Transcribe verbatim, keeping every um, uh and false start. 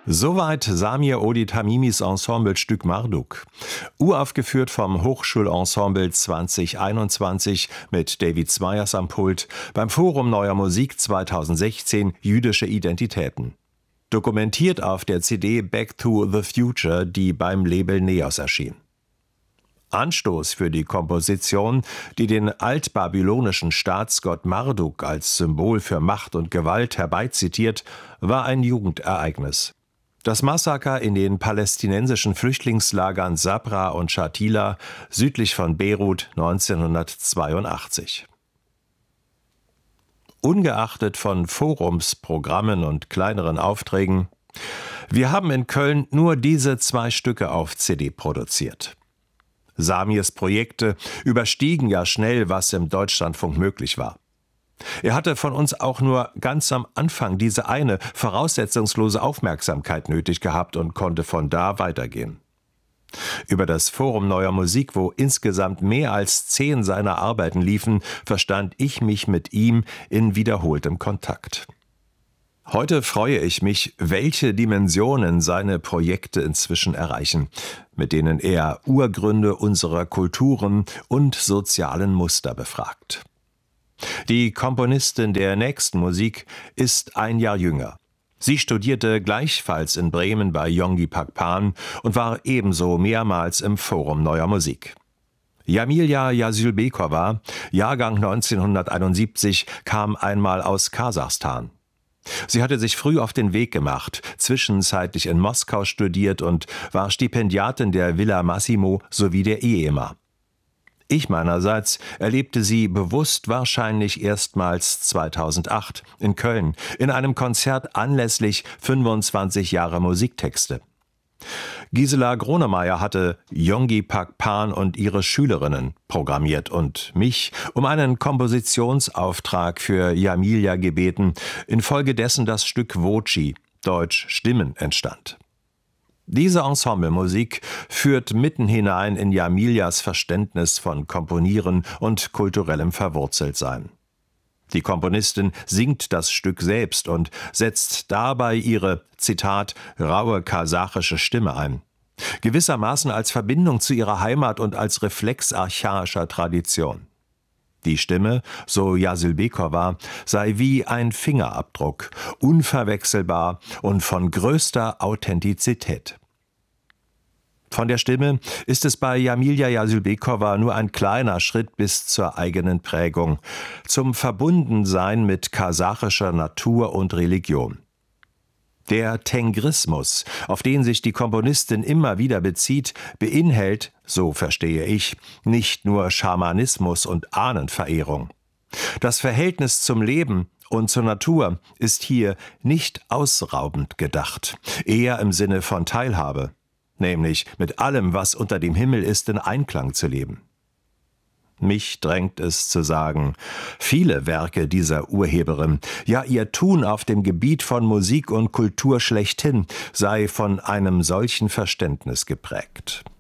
Soweit Samir Odi Tamimis Ensemblestück Marduk. Uraufgeführt vom Hochschulensemble zwanzig einundzwanzig mit David Swires am Pult beim Forum Neuer Musik zweitausendsechzehn Jüdische Identitäten. Dokumentiert auf der C D Back to the Future, die beim Label Neos erschien. Anstoß für die Komposition, die den altbabylonischen Staatsgott Marduk als Symbol für Macht und Gewalt herbeizitiert, war ein Jugendereignis. Das Massaker in den palästinensischen Flüchtlingslagern Sabra und Shatila südlich von Beirut neunzehnhundertzweiundachtzig. Ungeachtet von Forumsprogrammen und kleineren Aufträgen, wir haben in Köln nur diese zwei Stücke auf C D produziert. Samirs Projekte überstiegen ja schnell, was im Deutschlandfunk möglich war. Er hatte von uns auch nur ganz am Anfang diese eine voraussetzungslose Aufmerksamkeit nötig gehabt und konnte von da weitergehen. Über das Forum Neuer Musik, wo insgesamt mehr als zehn seiner Arbeiten liefen, verstand ich mich mit ihm in wiederholtem Kontakt. Heute freue ich mich, welche Dimensionen seine Projekte inzwischen erreichen, mit denen er Urgründe unserer Kulturen und sozialen Muster befragt. Die Komponistin der nächsten Musik ist ein Jahr jünger. Sie studierte gleichfalls in Bremen bei Yonggi Pakpan und war ebenso mehrmals im Forum Neuer Musik. Jamilja Jasylbekova, Jahrgang neunzehnhunderteinundsiebzig, kam einmal aus Kasachstan. Sie hatte sich früh auf den Weg gemacht, zwischenzeitlich in Moskau studiert und war Stipendiatin der Villa Massimo sowie der I E M A. Ich meinerseits erlebte sie bewusst wahrscheinlich erstmals zweitausendacht in Köln in einem Konzert anlässlich fünfundzwanzig Jahre Musiktexte. Gisela Gronemeyer hatte Yonggi Pakpan und ihre Schülerinnen programmiert und mich um einen Kompositionsauftrag für Jamilja gebeten, infolgedessen das Stück Voci, deutsch Stimmen, entstand. Diese Ensemblemusik führt mitten hinein in Jamiljas Verständnis von Komponieren und kulturellem Verwurzeltsein. Die Komponistin singt das Stück selbst und setzt dabei ihre, Zitat, raue kasachische Stimme ein. Gewissermaßen als Verbindung zu ihrer Heimat und als Reflex archaischer Tradition. Die Stimme, so Jasylbekova, sei wie ein Fingerabdruck, unverwechselbar und von größter Authentizität. Von der Stimme ist es bei Jamilja Jasylbekova nur ein kleiner Schritt bis zur eigenen Prägung, zum Verbundensein mit kasachischer Natur und Religion. Der Tengrismus, auf den sich die Komponistin immer wieder bezieht, beinhaltet, so verstehe ich, nicht nur Schamanismus und Ahnenverehrung. Das Verhältnis zum Leben und zur Natur ist hier nicht ausraubend gedacht, eher im Sinne von Teilhabe, nämlich mit allem, was unter dem Himmel ist, in Einklang zu leben. Mich drängt es zu sagen, viele Werke dieser Urheberin, ja ihr Tun auf dem Gebiet von Musik und Kultur schlechthin, sei von einem solchen Verständnis geprägt.